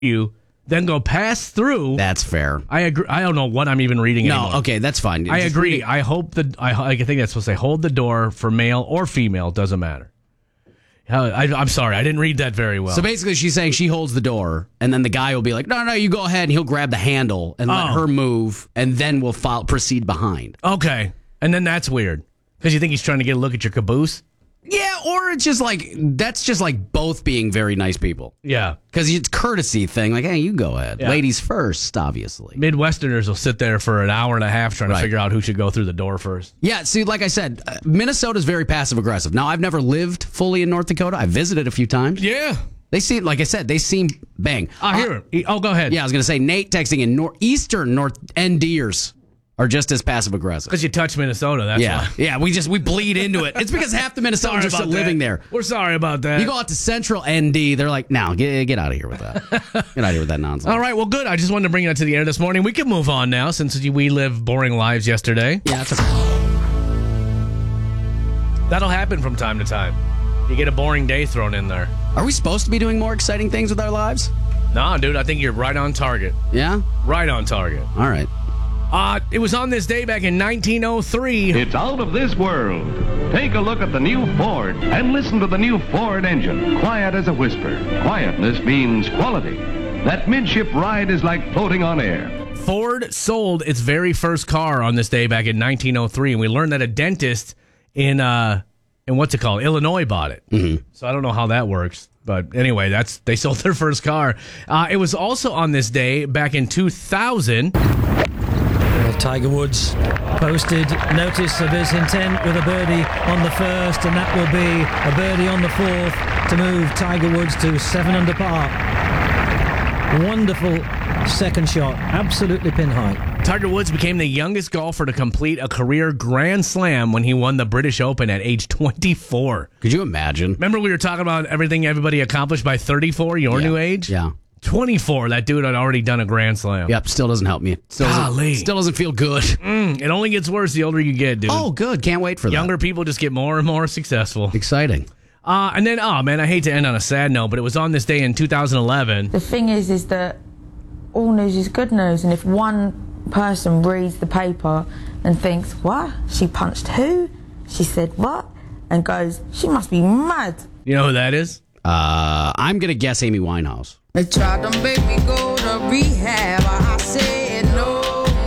you, then go pass through. That's fair. I agree. I don't know what I'm even reading anymore. No, okay, that's fine. I agree. I hope I think that's supposed to say hold the door for male or female. Doesn't matter. I'm sorry. I didn't read that very well. So basically she's saying she holds the door, and then the guy will be like, no, you go ahead, and he'll grab the handle and let her move, and then we'll proceed behind. Okay. And then that's weird. Because you think he's trying to get a look at your caboose? Yeah, or it's just like, that's just like both being very nice people. Yeah. Because it's courtesy thing, like, hey, you go ahead. Yeah. Ladies first, obviously. Midwesterners will sit there for an hour and a half trying to figure out who should go through the door first. Yeah, see, like I said, Minnesota's very passive-aggressive. Now, I've never lived fully in North Dakota. I visited a few times. Yeah. They seem, like I said, bang. Here. Go ahead. Yeah, I was going to say, Nate texting in Eastern North NDers are just as passive-aggressive. Because you touch Minnesota, that's why. Yeah, we bleed into it. It's because half the Minnesotans are still living there. We're sorry about that. You go out to Central ND, they're like, no, get out of here with that. Get out of here with that nonsense. All right, well, good. I just wanted to bring that to the air this morning. We can move on now since we lived boring lives yesterday. Yeah, that's okay. That'll happen from time to time. You get a boring day thrown in there. Are we supposed to be doing more exciting things with our lives? Nah, dude, I think you're right on target. Yeah? Right on target. All right. It was on this day back in 1903. It's out of this world. Take a look at the new Ford and listen to the new Ford engine. Quiet as a whisper. Quietness means quality. That midship ride is like floating on air. Ford sold its very first car on this day back in 1903, and we learned that a dentist in what's it called, Illinois, bought it. Mm-hmm. So I don't know how that works. But anyway, they sold their first car. It was also on this day back in 2000. Tiger Woods posted notice of his intent with a birdie on the first, and that will be a birdie on the fourth to move Tiger Woods to 7 under par. Wonderful second shot, absolutely pin high. Tiger Woods became the youngest golfer to complete a career Grand Slam when he won the British Open at age 24. Could you imagine? Remember we were talking about everything everybody accomplished by 34, your new age? Yeah. 24, that dude had already done a Grand Slam. Yep, still doesn't help me. Still doesn't feel good. It only gets worse the older you get, dude. Oh, good. Can't wait for that. Younger people just get more and more successful. Exciting. And then, man, I hate to end on a sad note, but it was on this day in 2011. The thing is that all news is good news, and if one person reads the paper and thinks, what? She punched who? She said what? And goes, she must be mad. You know who that is? I'm going to guess Amy Winehouse. They tried to make me go to rehab. I said no.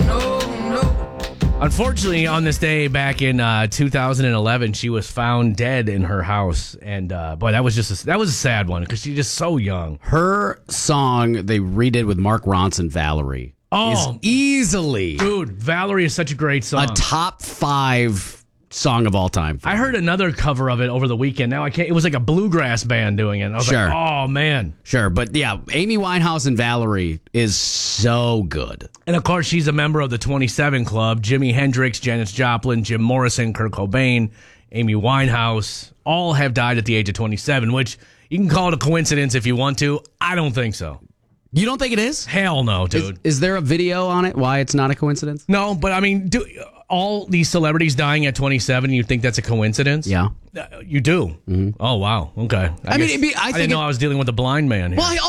Unfortunately, on this day back in 2011, she was found dead in her house. And boy, that was a sad one because she's just so young. Her song they redid with Mark Ronson, Valerie, is easily, dude, Valerie is such a great song. A top 5 song of all time. I heard another cover of it over the weekend. Now I can't. It was like a bluegrass band doing it. I was like, oh man, sure. But yeah, Amy Winehouse and Valerie is so good. And of course, she's a member of the 27 Club. Jimi Hendrix, Janis Joplin, Jim Morrison, Kurt Cobain, Amy Winehouse, all have died at the age of 27. Which you can call it a coincidence if you want to. I don't think so. You don't think it is? Hell no, dude. Is there a video on it? Why it's not a coincidence? No, but I mean, all these celebrities dying at 27, you think that's a coincidence? Yeah. You do? Mm-hmm. Oh, wow. Okay. I didn't know I was dealing with a blind man here. Well,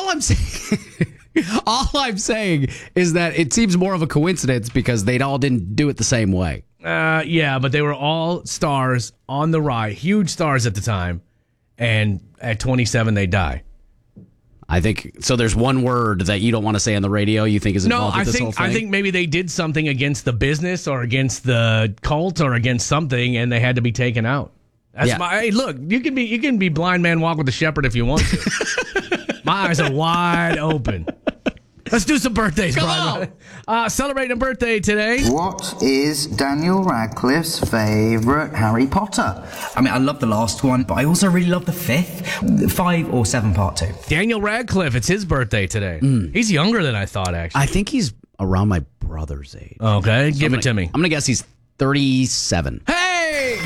all I'm saying is that it seems more of a coincidence because they all didn't do it the same way. Yeah, but they were all stars on the rise, huge stars at the time, and at 27 they die. I think so. There's one word that you don't want to say on the radio. You think is involved with this whole thing? I think maybe they did something against the business or against the cult or against something, and they had to be taken out. Hey, look, you can be blind man walk with the shepherd if you want to. My eyes are wide open. Let's do some birthdays, Brian. Celebrating a birthday today. What is Daniel Radcliffe's favourite Harry Potter? I mean, I love the last one, but I also really love the 5th, 5 or 7 part 2. Daniel Radcliffe, it's his birthday today. He's younger than I thought, actually. I think he's around my brother's age. Okay, give it to me. I'm going to guess he's 37. Hey!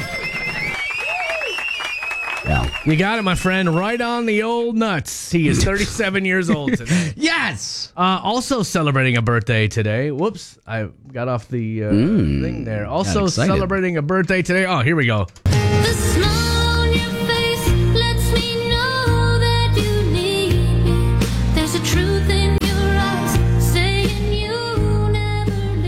Yeah. You got it, my friend. Right on the old nuts. He is 37 years old today. Yes! Also celebrating a birthday today. Whoops. I got off the thing there. Also celebrating a birthday today. Oh, here we go. The smile on your face lets me know that you need me. There's a truth in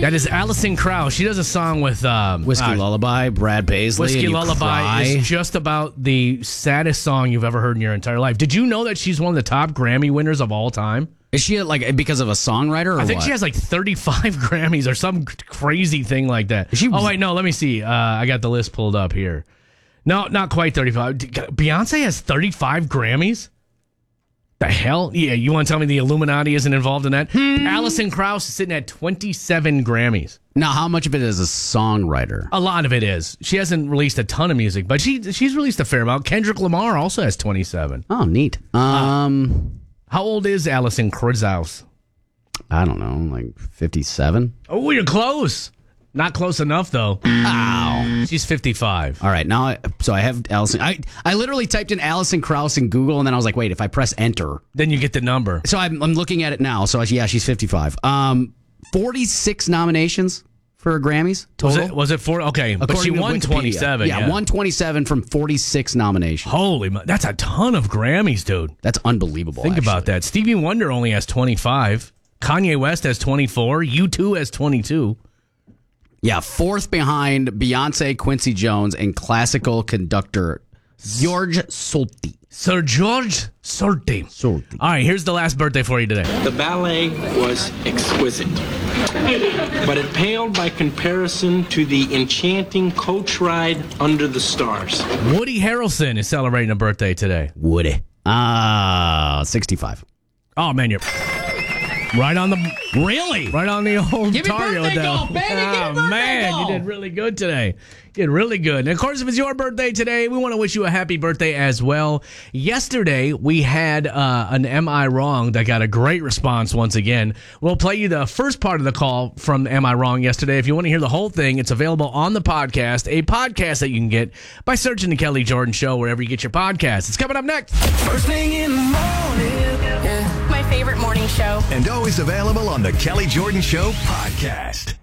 That is Alison Krauss. She does a song with Whiskey Lullaby, Brad Paisley. Whiskey and you Lullaby cry. is just about the saddest song you've ever heard in your entire life. Did you know that she's one of the top Grammy winners of all time? Is she like because of a songwriter? Or I think what? she has like 35 Grammys or some crazy thing like that. Oh wait, no. Let me see. I got the list pulled up here. No, not quite 35. Beyonce has 35 Grammys. The hell? Yeah, you want to tell me the Illuminati isn't involved in that? Alison Krauss is sitting at 27 Grammys. Now, how much of it is a songwriter? A lot of it is. She hasn't released a ton of music, but she's released a fair amount. Kendrick Lamar also has 27. Oh, neat. How old is Alison Krauss? I don't know, like 57. Oh, you're close. Not close enough, though. Ow. She's 55. All right, now, I have Alison. I literally typed in Alison Krauss in Google, and then I was like, wait, if I press enter. Then you get the number. So I'm looking at it now. So, yeah, she's 55. 46 nominations for Grammys total. Was it 4? Okay, but she won 27. Yeah, 127 from 46 nominations. Holy, that's a ton of Grammys, dude. That's unbelievable. Think about that. Stevie Wonder only has 25. Kanye West has 24. U2 has 22. Yeah, fourth behind Beyonce, Quincy Jones, and classical conductor George Solti. Sir George Solti. All right, here's the last birthday for you today. The ballet was exquisite, but it paled by comparison to the enchanting coach ride under the stars. Woody Harrelson is celebrating a birthday today. Woody. 65. Oh, man, you're right on the... Really? Right on the old Give me Ontario birthday there. goal, baby. Give me birthday man, goal. you did really good today. You did really good. And, of course, if it's your birthday today, we want to wish you a happy birthday as well. Yesterday, we had an Am I Wrong that got a great response once again. We'll play you the first part of the call from Am I Wrong yesterday. If you want to hear the whole thing, it's available on the podcast, a podcast that you can get by searching The Kelly Jordan Show wherever you get your podcasts. It's coming up next. First thing in the morning. My favorite morning show. And always available on the Kelly Jordan Show podcast.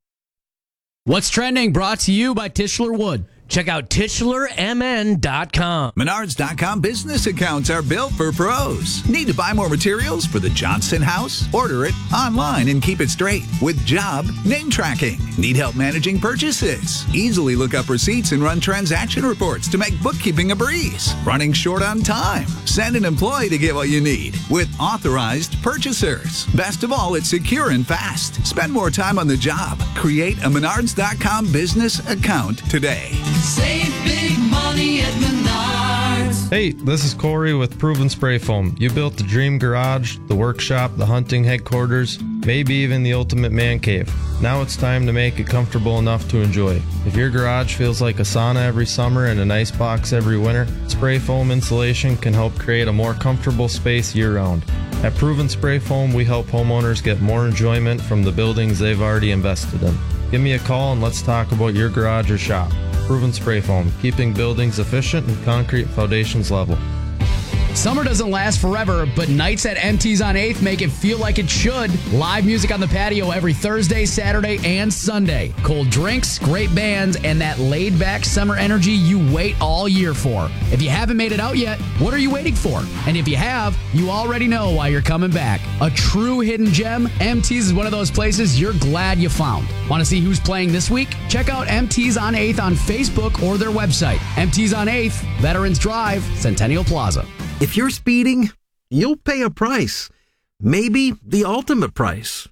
What's trending? Brought to you by Tischler Wood. Check out TischlerMN.com. Menards.com business accounts are built for pros. Need to buy more materials for the Johnson house? Order it online and keep it straight with job name tracking. Need help managing purchases? Easily look up receipts and run transaction reports to make bookkeeping a breeze. Running short on time? Send an employee to get what you need with authorized purchasers. Best of all, it's secure and fast. Spend more time on the job. Create a Menards.com business account today. Save big money at Menards. Hey, this is Corey with Proven Spray Foam. You built the dream garage, the workshop, the hunting headquarters, maybe even the ultimate man cave. Now it's time to make it comfortable enough to enjoy. If your garage feels like a sauna every summer and an ice box every winter, Spray Foam insulation can help create a more comfortable space year-round. At Proven Spray Foam, we help homeowners get more enjoyment from the buildings they've already invested in. Give me a call and let's talk about your garage or shop. Proven Spray Foam, keeping buildings efficient and concrete foundations level. Summer doesn't last forever, but nights at MT's on 8th make it feel like it should. Live music on the patio every Thursday, Saturday, and Sunday. Cold drinks, great bands, and that laid-back summer energy you wait all year for. If you haven't made it out yet, what are you waiting for? And if you have, you already know why you're coming back. A true hidden gem, MT's is one of those places you're glad you found. Want to see who's playing this week? Check out MT's on 8th on Facebook or their website. MT's on 8th, Veterans Drive, Centennial Plaza. If you're speeding, you'll pay a price. Maybe the ultimate price.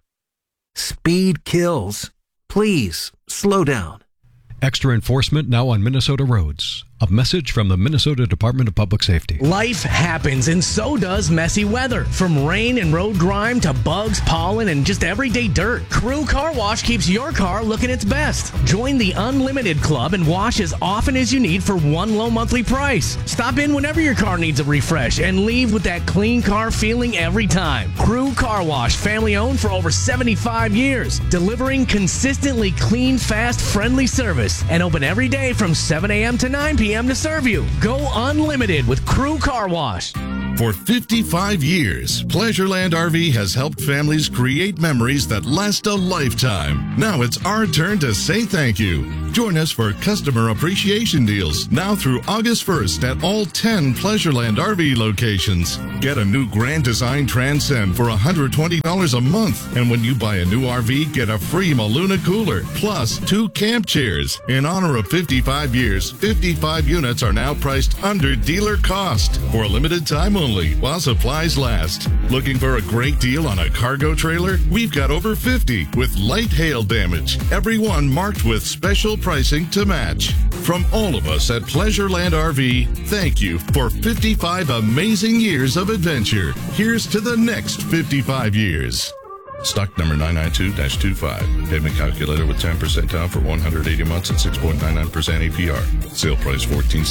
Speed kills. Please, slow down. Extra enforcement now on Minnesota roads. A message from the Minnesota Department of Public Safety. Life happens, and so does messy weather. From rain and road grime to bugs, pollen, and just everyday dirt. Crew Car Wash keeps your car looking its best. Join the Unlimited Club and wash as often as you need for one low monthly price. Stop in whenever your car needs a refresh and leave with that clean car feeling every time. Crew Car Wash, family owned for over 75 years. Delivering consistently clean, fast, friendly service. And open every day from 7 a.m. to 9 p.m. to serve you. Go unlimited with Crew Car Wash. For 55 years, Pleasureland RV has helped families create memories that last a lifetime. Now it's our turn to say thank you. Join us for customer appreciation deals now through August 1st at all 10 Pleasureland RV locations. Get a new Grand Design Transcend for $120 a month. And when you buy a new RV, get a free Maluna cooler plus 2 camp chairs. In honor of 55 years, 55 units are now priced under dealer cost for a limited time only while supplies last. Looking for a great deal on a cargo trailer? We've got over 50 with light hail damage. Every one marked with special pricing to match. From all of us at Pleasureland RV, thank you for 55 amazing years of adventure. Here's to the next 55 years. Stock number 992-25. Payment calculator with 10% down for 180 months at 6.99% APR. Sale price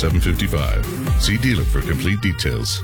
$14,755. See dealer for complete details.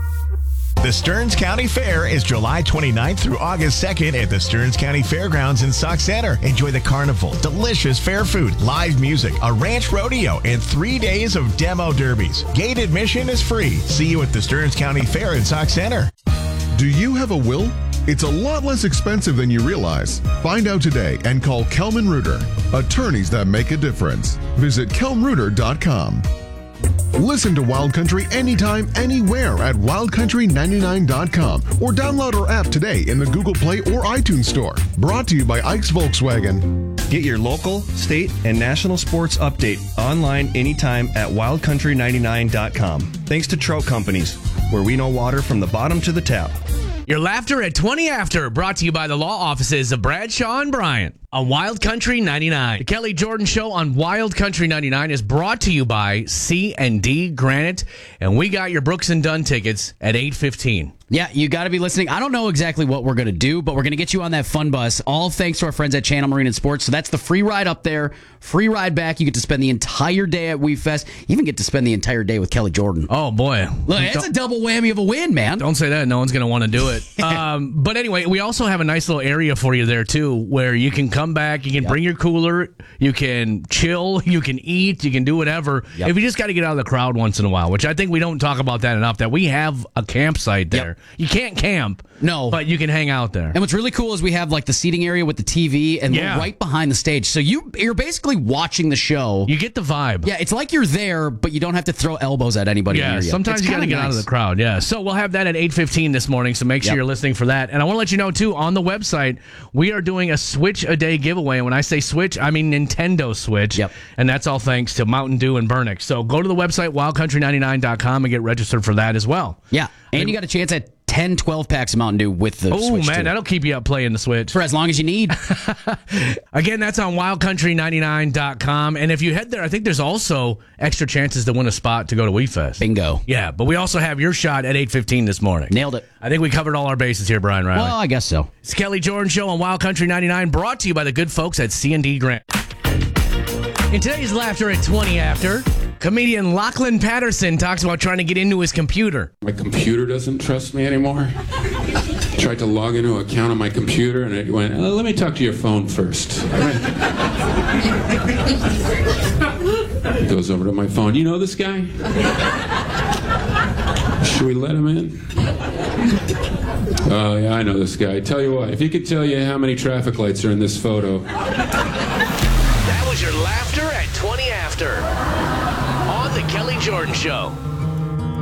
The Stearns County Fair is July 29th through August 2nd at the Stearns County Fairgrounds in Sauk Center. Enjoy the carnival, delicious fair food, live music, a ranch rodeo, and 3 days of demo derbies. Gate admission is free. See you at the Stearns County Fair in Sauk Center. Do you have a will? It's a lot less expensive than you realize. Find out today and call Kelman Reuter. Attorneys that make a difference. Visit kelmreuter.com. Listen to Wild Country anytime, anywhere at wildcountry99.com or download our app today in the Google Play or iTunes Store. Brought to you by Ike's Volkswagen. Get your local, state, and national sports update online anytime at wildcountry99.com. Thanks to Trout Companies, where we know water from the bottom to the tap. Your laughter at 20 after, brought to you by the law offices of Bradshaw and Bryant on Wild Country 99. The Kelly Jordan Show on Wild Country 99 is brought to you by C&D Granite, and we got your Brooks and Dunn tickets at 8:15. Yeah, you got to be listening. I don't know exactly what we're going to do, but we're going to get you on that fun bus, all thanks to our friends at Channel Marine and Sports. So that's the free ride up there, free ride back. You get to spend the entire day at WeFest. You even get to spend the entire day with Kelly Jordan. Oh, boy. Look, that's a double whammy of a win, man. Don't say that. No one's going to want to do it. But anyway, we also have a nice little area for you there, too, where you can come back, you can bring your cooler, you can chill, you can eat, you can do whatever. If you just got to get out of the crowd once in a while, which I think we don't talk about that enough, that we have a campsite there. You can't camp. No. But you can hang out there. And what's really cool is we have like the seating area with the TV and we're right behind the stage. So you're basically watching the show. You get the vibe. Yeah, it's like you're there, but you don't have to throw elbows at anybody near you. Sometimes you got to get out of the crowd. Yeah. So we'll have that at 8:15 this morning, so make sure you're listening for that. And I want to let you know, too, on the website, we are doing a Switch a Day giveaway. And when I say Switch, I mean Nintendo Switch. And that's all thanks to Mountain Dew and Burnix. So go to the website, wildcountry99.com, and get registered for that as well. Yeah. And you got a chance at 10, 12 packs of Mountain Dew with the Switch. Oh, man, that'll keep you up playing the Switch. For as long as you need. Again, that's on wildcountry99.com. And if you head there, I think there's also extra chances to win a spot to go to WeFest. Bingo. Yeah, but we also have your shot at 8:15 this morning. Nailed it. I think we covered all our bases here, Brian Riley. Well, I guess so. It's Kelly Jordan Show on Wild Country 99, brought to you by the good folks at C&D Grant. In today's Laughter at 20 After, comedian Lachlan Patterson talks about trying to get into his computer. My computer doesn't trust me anymore. I tried to log into an account on my computer, and it went, let me talk to your phone first. It goes over to my phone. You know this guy? Should we let him in? Oh, yeah, I know this guy. Tell you what, if he could tell you how many traffic lights are in this photo. That was your Laughter at 20 After on The Kelly Jordan Show.